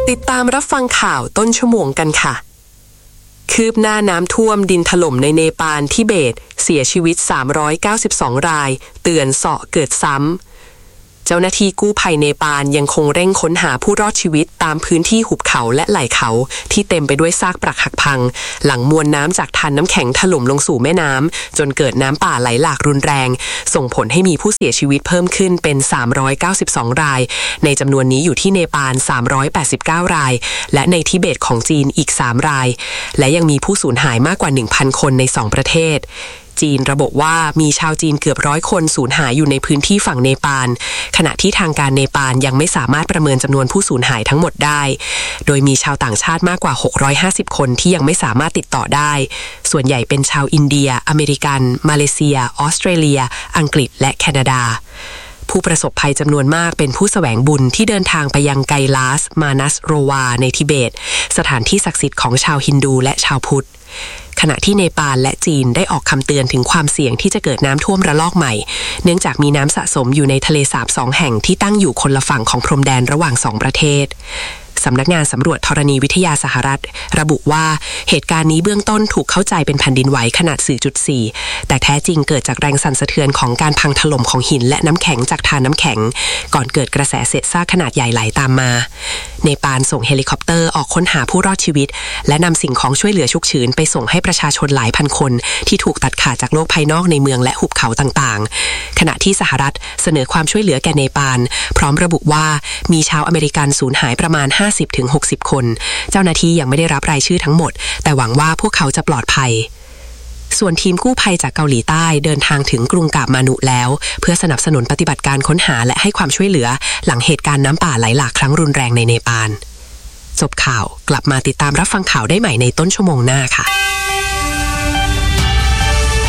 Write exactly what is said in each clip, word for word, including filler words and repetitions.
ติดตามรับฟังข่าวต้นชั่วโมงกันค่ะคืบหน้าน้ำท่วมดินถล่มในเนปาลทิเบตเสียชีวิตสามร้อยเก้าสิบสองรายเตือนเสาะเกิดซ้ำเจ้าหน้าที่กู้ภัยเนปาลยังคงเร่งค้นหาผู้รอดชีวิตตามพื้นที่หุบเขาและไหล่เขาที่เต็มไปด้วยซากปรักหักพังหลังมวลน้ำจากทานน้ำแข็งถล่มลงสู่แม่น้ำจนเกิดน้ำป่าไหลหลากรุนแรงส่งผลให้มีผู้เสียชีวิตเพิ่มขึ้นเป็นสามร้อยเก้าสิบสองรายในจำนวนนี้อยู่ที่เนปาลสามร้อยแปดสิบเก้ารายและในทิเบตของจีนอีกสามรายและยังมีผู้สูญหายมากกว่า หนึ่งพัน คนในสองประเทศจีนระบุว่ามีชาวจีนเกือบร้อยคนสูญหายอยู่ในพื้นที่ฝั่งเนปาลขณะที่ทางการเนปาลยังไม่สามารถประเมินจำนวนผู้สูญหายทั้งหมดได้โดยมีชาวต่างชาติมากกว่าหกร้อยห้าสิบคนที่ยังไม่สามารถติดต่อได้ส่วนใหญ่เป็นชาวอินเดียอเมริกันมาเลเซียออสเตรเลียอังกฤษและแคนาดาผู้ประสบภัยจำนวนมากเป็นผู้แสวงบุญที่เดินทางไปยังไกลาสมานัสโรวาในทิเบตสถานที่ศักดิ์สิทธิ์ของชาวฮินดูและชาวพุทธขณะที่เนปาลและจีนได้ออกคำเตือนถึงความเสี่ยงที่จะเกิดน้ำท่วมระลอกใหม่เนื่องจากมีน้ำสะสมอยู่ในทะเลสาบสองแห่งที่ตั้งอยู่คนละฝั่งของพรมแดนระหว่างสองประเทศสำนักงานสำรวจธรณีวิทยาสหรัฐระบุว่าเหตุการณ์นี้เบื้องต้นถูกเข้าใจเป็นแผ่นดินไหวขนาด สี่จุดสี่ แต่แท้จริงเกิดจากแรงสั่นสะเทือนของการพังถล่มของหินและน้ำแข็งจากทานน้ำแข็งก่อนเกิดกระแสเศษซากขนาดใหญ่ไหลตามมาเนปาลส่งเฮลิคอปเตอร์ออกค้นหาผู้รอดชีวิตและนำสิ่งของช่วยเหลือฉุกเฉินไปส่งให้ประชาชนหลายพันคนที่ถูกตัดขาดจากโลกภายนอกในเมืองและหุบเขาต่างๆขณะที่สหรัฐเสนอความช่วยเหลือแก่เนปาลพร้อมระบุว่ามีชาวอเมริกันสูญหายประมาณ ห้าสิบถึงหกสิบ คนเจ้าหน้าที่ยังไม่ได้รับรายชื่อทั้งหมดแต่หวังว่าพวกเขาจะปลอดภัยส่วนทีมกู้ภัยจากเกาหลีใต้เดินทางถึงกรุงกาบมานุแล้วเพื่อสนับสนุนปฏิบัติการค้นหาและให้ความช่วยเหลือหลังเหตุการณ์น้ำป่าไหลหลากครั้งรุนแรงในเนปาลจบข่าวกลับมาติดตามรับฟังข่าวได้ใหม่ในต้นชั่วโมงหน้าค่ะ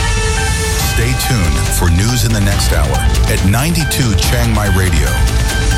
Stay tuned for news in the next hour at ninety-two Chiang Mai Radio.